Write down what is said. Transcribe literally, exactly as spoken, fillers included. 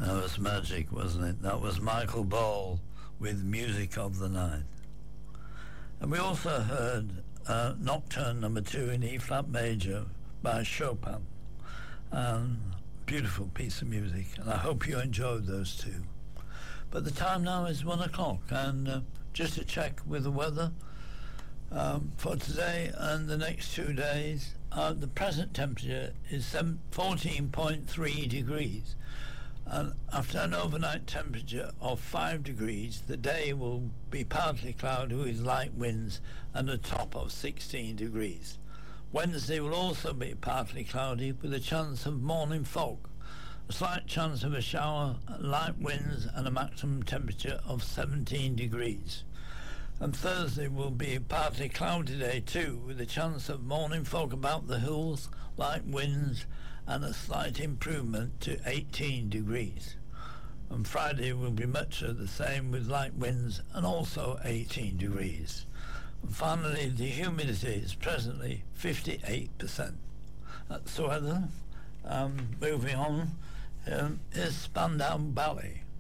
That was magic, wasn't it? That was Michael Ball with Music of the Night. And we also heard uh, Nocturne number two in E-flat major by Chopin. Um, beautiful piece of music, and I hope you enjoyed those two. But the time now is one o'clock, and uh, just to check with the weather um, for today and the next two days, uh, the present temperature is fourteen point three degrees. And after an overnight temperature of five degrees, the day will be partly cloudy with light winds and a top of sixteen degrees. Wednesday will also be partly cloudy with a chance of morning fog, a slight chance of a shower, light winds and a maximum temperature of seventeen degrees. And Thursday will be a partly cloudy day too, with a chance of morning fog about the hills, light winds and a slight improvement to eighteen degrees. And Friday will be much of the same with light winds and also eighteen degrees. And finally, the humidity is presently fifty-eight percent. That's the weather. Um, moving on um, is Spandau Ballet.